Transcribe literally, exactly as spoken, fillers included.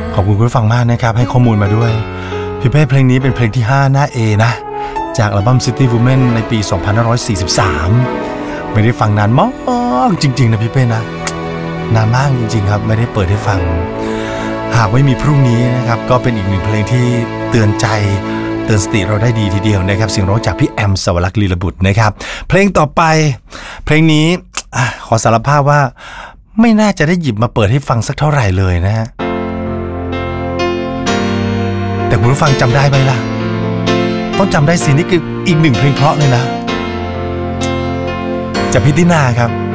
ขอบคุณผู้ฟังมากนะครับให้ข้อมูลมาด้วยพี่เป้เพลงนี้เป็นเพลงที่ห้าหน้า A นะจากอัลบั้ม City Woman ในปีสองพันห้าร้อยสี่สิบสามไม่ได้ฟังนานมากจริงๆนะพี่เป้นะนานมากจริงๆครับไม่ได้เปิดให้ฟังหากไม่มีพรุ่งนี้นะครับก็เป็นอีกหนึ่งเพลงที่เตือนใจเตือนสติเราได้ดีทีเดียวนะครับเสียงร้องจากพี่แอมสวรักษ์ลีลบุตรนะครับเพลงต่อไปเพลงนี้ขอสารภาพว่าไม่น่าจะได้หยิบมาเปิดให้ฟังสักเท่าไหร่เลยนะฮะแต่คุณผู้ฟังจำได้ไหมล่ะต้องจำได้สินี่คืออีกหนึ่งเพลงเพราะเลยนะจากพี่ตินาครับ